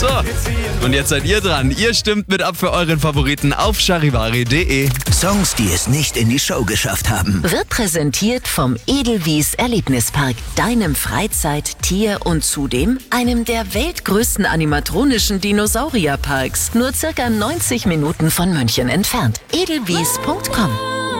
So, und jetzt seid ihr dran. Ihr stimmt mit ab für euren Favoriten auf charivari.de. Songs, die es nicht in die Show geschafft haben. Wird präsentiert vom Edelwies Erlebnispark, deinem Freizeit-, Tier- und zudem einem der weltgrößten animatronischen Dinosaurierparks. Nur circa 90 Minuten von München entfernt. edelwies.com